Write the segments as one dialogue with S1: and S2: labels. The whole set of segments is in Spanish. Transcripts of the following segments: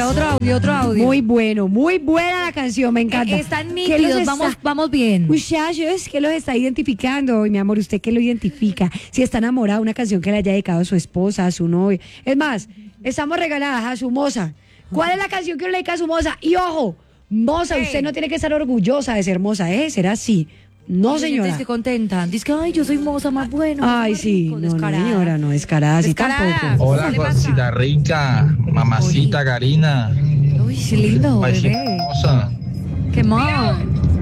S1: otro audio.
S2: Muy buena la canción, me encanta.
S1: Están nítidos, vamos bien.
S2: Muchachos, ¿qué los está identificando? Mi amor, ¿usted qué lo identifica? Si está enamorado, una canción que le haya dedicado a su esposa, a su novio. Es más, estamos regaladas a su moza. ¿Cuál es la canción que le dedica a su moza? Y ojo, moza, usted no tiene que estar orgullosa de ser moza, ¿será así? No, señora.
S1: Estoy contenta. Dice que, ay, yo soy moza más bueno.
S2: Ay, sí.
S1: Rico,
S2: no, señora, no, descarada, así tampoco.
S3: Hola, cosita rica, mamacita Karina.
S1: Uy, qué lindo, bebé.
S3: Hermosa.
S1: Qué mal.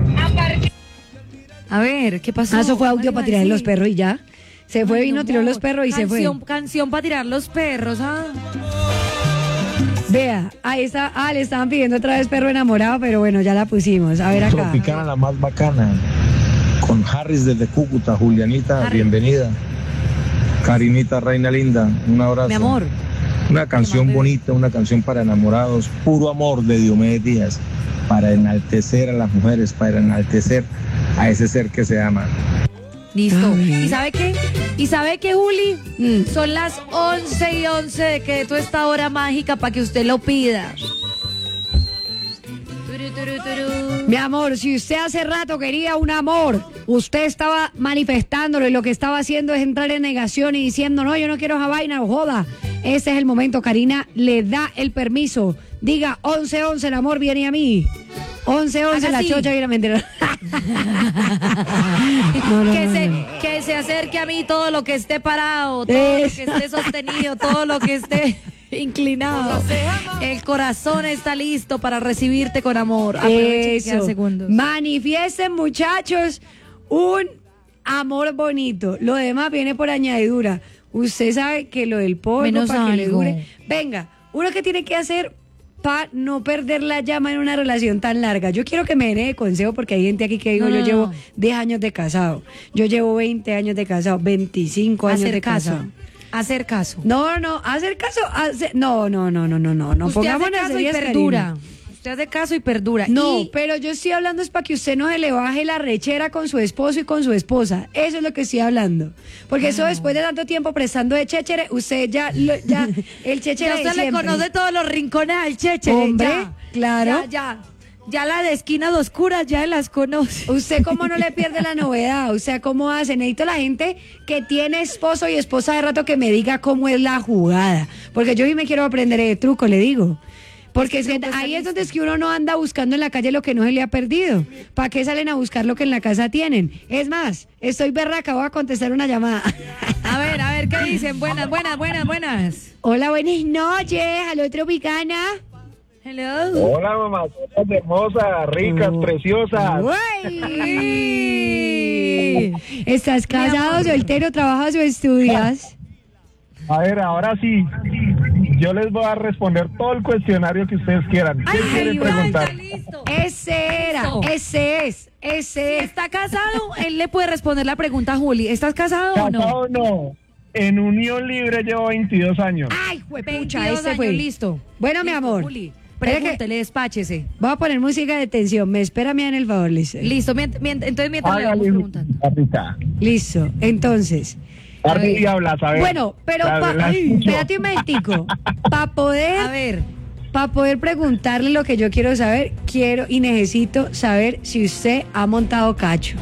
S1: A ver, ¿qué pasó?
S2: Eso fue audio para tirar los perros y ya. Se fue, vino, tiró los perros y se fue.
S1: Canción para tirar los perros,
S2: Vea, ahí está. Le estaban pidiendo otra vez perro enamorado, pero bueno, ya la pusimos. A ver acá.
S4: Tropicana, la más bacana. Con Harris desde Cúcuta. Julianita, bienvenida. Karinita, reina linda, un abrazo.
S1: Mi amor.
S4: Una canción bonita, una canción para enamorados, puro amor de Diomedes Díaz, para enaltecer a las mujeres, para enaltecer a ese ser que se ama.
S1: Listo. ¿Y sabe qué, Juli? Son las 11:11 de que toda esta hora mágica para que usted lo pida.
S2: Mi amor, si usted hace rato quería un amor, usted estaba manifestándolo y lo que estaba haciendo es entrar en negación y diciendo, no, yo no quiero esa vaina, o joda. Ese es el momento, Karina le da el permiso. Diga 11:11, el amor viene a mí. 11:11, la chocha viene a mentir.
S1: Que se acerque a mí todo lo que esté parado, todo lo que esté sostenido, todo lo que esté inclinado. El corazón está listo para recibirte con amor.
S2: Eso.
S1: Segundos.
S2: Manifiesten, muchachos, un amor bonito. Lo demás viene por añadidura. Usted sabe que lo del polvo para que le dure. Venga, uno que tiene que hacer para no perder la llama en una relación tan larga. Yo quiero que me den de consejo porque hay gente aquí que digo, yo llevo 10 años de casado. Yo llevo 20 años de casado, 25 años de casado.
S1: Hacer caso.
S2: No, hacer caso. No.
S1: Usted hace caso y perdura. Usted hace caso y perdura.
S2: No, pero yo estoy hablando es para que usted no se le baje la rechera con su esposo y con su esposa. Eso es lo que estoy hablando. Porque eso después de tanto tiempo prestando de chéchere, usted ya el chéchere
S1: ya usted le conoce todos los rincones al chéchere.
S2: Hombre, claro.
S1: Ya la de esquina de oscuras ya las conoce.
S2: ¿Usted cómo no le pierde la novedad? O sea, ¿cómo hace? Necesito la gente que tiene esposo y esposa de rato que me diga cómo es la jugada. Porque yo sí me quiero aprender el truco, le digo. Porque ahí es donde es que uno no anda buscando en la calle lo que no se le ha perdido. ¿Para qué salen a buscar lo que en la casa tienen? Es más, estoy berraca, voy a contestar una llamada.
S1: A ver, ¿qué dicen? Buenas.
S2: Hola, buenas noches, aló Tropicana.
S1: Hello.
S4: Hola, mamacitas hermosas, ricas, preciosas.
S2: ¡Uy! ¿Estás casado, soltero, trabajas o estudias?
S4: A ver, ahora sí, yo les voy a responder todo el cuestionario que ustedes quieran. ¿Qué quieren preguntar?
S2: Ese es.
S1: Si está casado, él le puede responder la pregunta a Juli. ¿Estás casado o no?
S4: Casado no. En unión libre llevo 22 años.
S2: Ay, juepucha,
S1: 22
S2: ese
S1: años,
S2: fue.
S1: Listo.
S2: Bueno, mi amor.
S1: Juli, pregúntele, despáchese.
S2: Voy a poner música de tensión. Me espera en el favor, listo.
S1: Listo, entonces mientras le vamos preguntando.
S2: Listo, entonces.
S4: Y hablas, a ver.
S2: Bueno, pero espérate un momentico. Para poder preguntarle lo que yo quiero saber, quiero y necesito saber si usted ha montado cacho.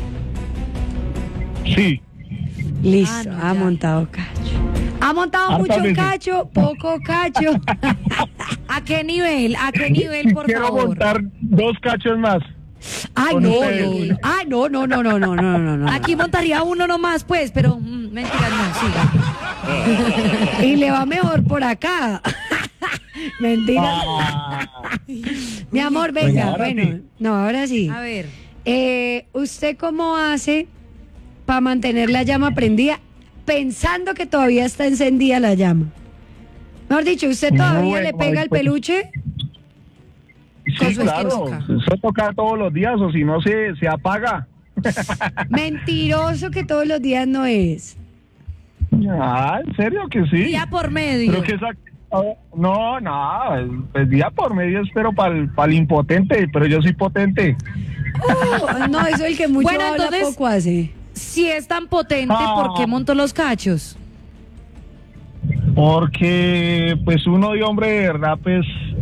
S4: Sí.
S2: Listo, ha montado cacho. ¿Ha montado mucho cacho? ¿Poco cacho?
S1: ¿A qué nivel, por
S4: Quiero
S1: favor?
S4: montar 2 cachos más.
S2: Ay, no. Ay, no.
S1: Aquí montaría uno nomás, pues, pero mentira, no, siga.
S2: Y le va mejor por acá. Mentira. Mi amor, venga, bueno. Sí. No, ahora sí.
S1: A ver.
S2: ¿Usted cómo hace para mantener la llama prendida pensando que todavía está encendida la llama? Mejor dicho, ¿usted todavía le pega el peluche?
S4: Sí, claro, eso toca todos los días o si no se apaga.
S2: Mentiroso que todos los días no es.
S4: Ah, ¿en serio que sí?
S1: Día por medio.
S4: Pero que no, pues día por medio espero para el impotente, pero yo soy potente.
S2: No, eso es el que mucho
S1: bueno,
S2: habla,
S1: entonces,
S2: poco hace.
S1: Si es tan potente, ¿por qué montó los cachos?
S4: Porque pues uno de hombre de verdad pues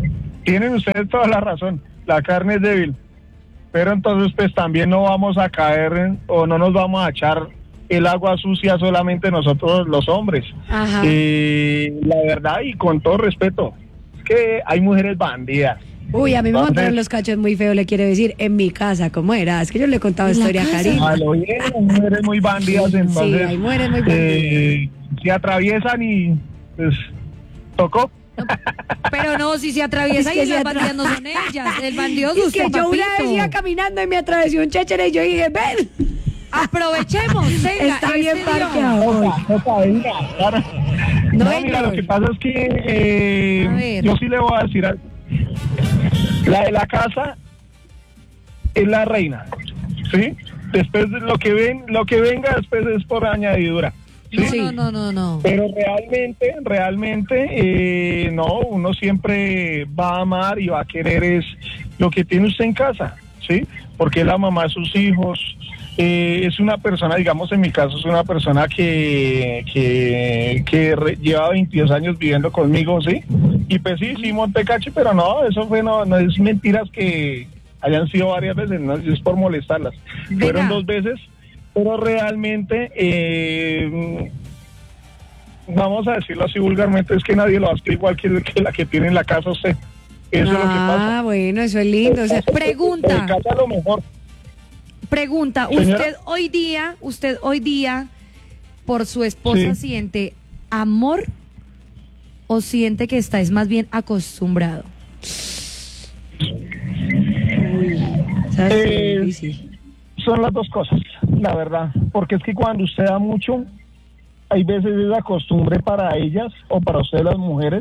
S5: Tienen ustedes toda la razón, la carne es débil, pero entonces pues también no vamos a caer o no nos vamos a echar el agua sucia solamente nosotros los hombres.
S2: Ajá.
S5: La verdad, y con todo respeto, es que hay mujeres bandidas.
S2: Uy, a mí me
S5: Entonces,
S2: montaron los cachos muy feo, le quiere decir, en mi casa, ¿cómo era? Es que yo le he contado historia a Karina.
S5: a lo bien, hay mujeres muy bandidas, entonces
S2: Sí, hay mujeres muy bandidas.
S5: se atraviesan y pues tocó.
S1: Pero no, si se atraviesa
S2: Es que
S1: y
S2: se
S1: las bandidas no son ellas. El bandido es
S2: Es
S1: usted,
S2: que yo una
S1: papito.
S2: vez iba caminando y me atravesó un chéchere y yo dije, ven,
S1: Aprovechemos, venga,
S2: está bien
S1: este día.
S2: parqueado.
S5: Toca, venga, claro.
S2: No,
S5: No, mira, lo que pasa es que
S1: A ver.
S5: yo sí le voy a decir algo. La de la casa es la reina, ¿sí? Después de lo que venga después es por añadidura. ¿sí?
S1: No.
S5: Pero realmente, no, uno siempre va a amar y va a querer es lo que tiene usted en casa, ¿sí? Porque es la mamá de sus hijos, es una persona, digamos en mi caso, es una persona que lleva 22 años viviendo conmigo, ¿sí? Y pues sí, monté cacho, pero no, eso fue, no es mentiras que hayan sido varias veces, no es por molestarlas.
S1: Venga.
S5: Fueron 2 veces, pero realmente, vamos a decirlo así vulgarmente, es que nadie lo hace igual que la que tiene en la casa usted. Eso es lo que pasa.
S2: Ah, bueno, eso es lindo. O sea,
S5: En
S1: Pregunta,
S5: casa lo mejor.
S1: usted hoy día, por su esposa,
S5: Sí.
S1: ¿siente amor o siente que está es más bien acostumbrado?
S2: ¿sabes qué?
S5: Eh,
S2: Difícil.
S5: Son las dos cosas, la verdad, porque es que cuando usted da mucho, hay veces es la costumbre para ellas o para ustedes las mujeres,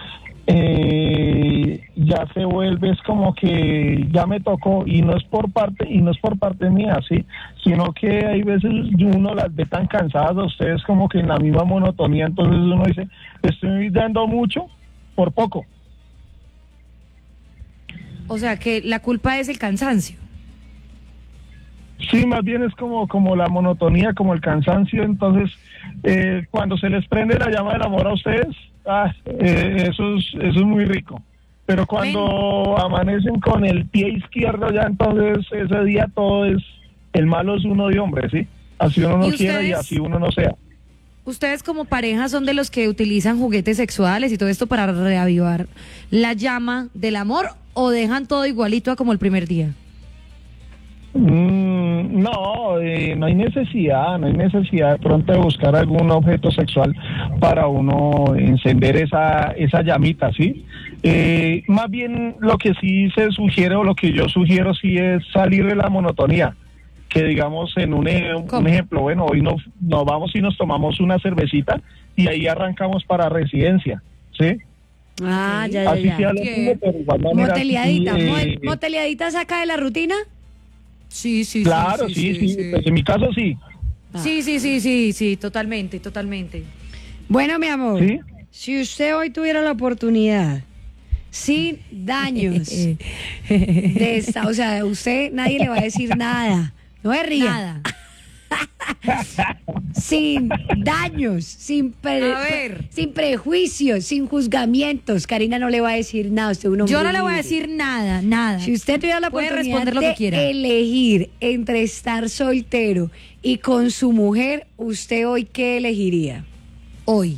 S5: ya se vuelve, es como que ya me tocó y no es por parte mía, sí, sino que hay veces uno las ve tan cansadas a ustedes como que en la misma monotonía, entonces uno dice, estoy dando mucho por poco.
S1: O sea, que la culpa es el cansancio.
S5: Sí, más bien es como la monotonía, como el cansancio, entonces cuando se les prende la llama del amor a ustedes, eso es muy rico. Pero cuando amanecen con el pie izquierdo ya, entonces ese día todo es, el malo es uno de hombre, ¿sí? Así uno no
S1: ¿Y
S5: quiera y
S1: ustedes?
S5: así uno no sea.
S1: ¿Ustedes como pareja son de los que utilizan juguetes sexuales y todo esto para reavivar la llama del amor o dejan todo igualito a como el primer día?
S5: No hay necesidad de pronto de buscar algún objeto sexual para uno encender esa llamita, ¿sí? Más bien lo que sí se sugiere o lo que yo sugiero sí es salir de la monotonía, que digamos en un ejemplo, bueno, hoy nos vamos y nos tomamos una cervecita y ahí arrancamos para residencia, ¿sí?
S2: Ah, ya.
S5: Así sea lo mismo, pero de igual manera,
S2: Moteleadita.
S5: sí,
S2: ¿Moteleadita saca de la rutina?
S1: Sí.
S5: claro, sí, pues en mi caso sí.
S1: Sí, totalmente.
S2: Bueno, mi amor,
S5: ¿Sí?
S2: si usted hoy tuviera la oportunidad, sin daños, o sea, usted nadie le va a decir nada, no se ría.
S1: Nada.
S2: Sin daños, sin prejuicios, sin juzgamientos. Karina no le va a decir nada. Usted es un hombre
S1: Yo no le voy a
S2: libre.
S1: decir nada.
S2: Si usted tuviera la
S1: Puede
S2: oportunidad
S1: responder lo que
S2: de
S1: quiera.
S2: elegir entre estar soltero y con su mujer, ¿usted hoy qué elegiría?
S1: Hoy.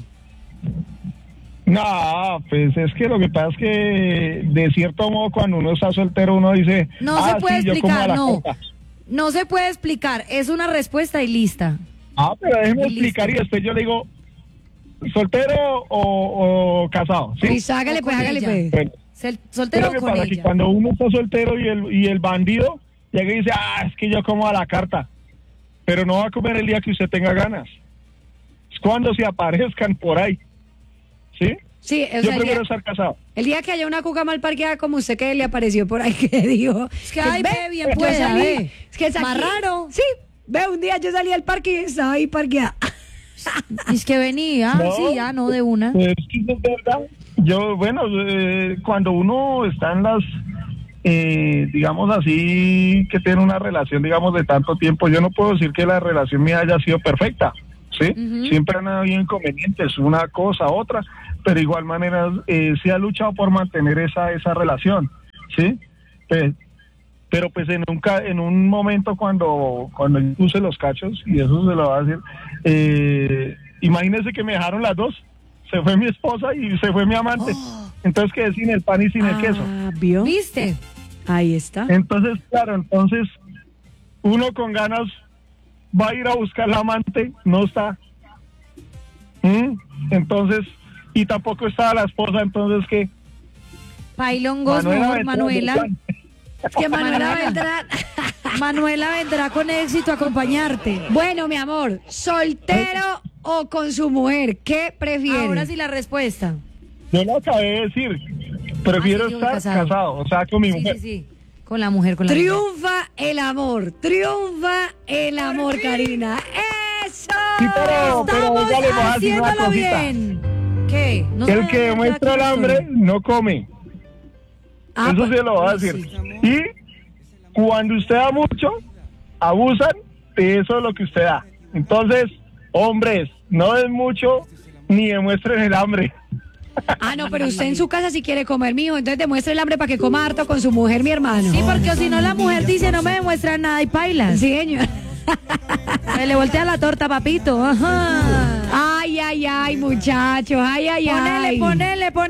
S5: No, pues es que lo que pasa es que de cierto modo cuando uno está soltero uno dice,
S1: No se puede
S5: sí, yo como a
S1: explicar,
S5: la
S1: no.
S5: copa.
S1: No se puede explicar. Es una respuesta y lista.
S5: Pero déjeme
S1: Listo.
S5: explicar y después yo le digo, ¿soltero o casado? ¿sí?
S2: Listo, hágale
S1: con
S2: pues.
S1: ella.
S5: Bueno,
S1: Soltero
S5: ¿qué
S1: con
S5: pasa? Que
S1: ella.
S5: cuando uno está soltero y el bandido llega y dice, es que yo como a la carta, pero no va a comer el día que usted tenga ganas. Es cuando se aparezcan por ahí, ¿sí?
S2: Sí, o
S5: Yo
S2: sea,
S5: prefiero estar casado.
S2: el día que haya una cuca mal parqueada como usted que le apareció por ahí que dijo.
S1: Es que, ay, ve, bien
S2: yo
S1: pueda,
S2: salí,
S1: ve.
S2: es que
S1: Más raro.
S2: Sí, ve, un día yo salí al parque y estaba ahí parqueada.
S1: Es que venía, no de una.
S5: Es que es verdad. Yo, bueno, cuando uno está en las, digamos así, que tiene una relación, digamos, de tanto tiempo, yo no puedo decir que la relación mía haya sido perfecta, ¿sí?
S1: Ujú.
S5: Siempre han habido inconvenientes, una cosa, otra, pero igual manera sí ha luchado por mantener esa relación, ¿sí? Pero pues en un momento cuando yo puse los cachos, y eso se lo va a decir, imagínense que me dejaron las dos, se fue mi esposa y se fue mi amante, entonces quedé sin el pan y sin el queso.
S2: ¿Vio?
S1: ¿Viste?
S2: Ahí está.
S5: Entonces, claro, uno con ganas va a ir a buscar la amante, no está. Entonces, y tampoco estaba la esposa, entonces ¿qué?
S1: Pailongos, Manuela.
S2: Es que Manuela vendrá.
S1: Manuela vendrá con éxito a acompañarte.
S2: Bueno, mi amor, ¿soltero o con su mujer? ¿Qué prefiere?
S1: Ahora sí la respuesta.
S5: Yo lo acabé de decir. Prefiero
S1: sí,
S5: estar
S1: casado,
S5: o sea, con mi mujer.
S1: Sí. Con la mujer,
S2: Triunfa el amor, Karina. ¡Eso!
S5: Sí, pero ya le voy a decir una
S1: haciéndolo
S5: cosita.
S1: bien. ¿Qué? No
S5: El
S1: se
S5: que
S1: debe
S5: demuestra el
S1: meter aquí,
S5: hambre no come. Eso
S2: pues,
S5: se lo voy a decir. Y cuando usted da mucho, abusan de eso de lo que usted da. Entonces, hombres, no den mucho ni demuestren el hambre.
S2: No, pero usted en su casa sí quiere comer, mijo, entonces demuestre el hambre para que coma harto con su mujer, mi hermano.
S1: Sí, porque si no la mujer dice no me demuestra nada y pailas.
S2: Sí, señor.
S1: Me le voltea la torta, papito. Ajá.
S2: Ay, muchachos, ay.
S1: Ponele.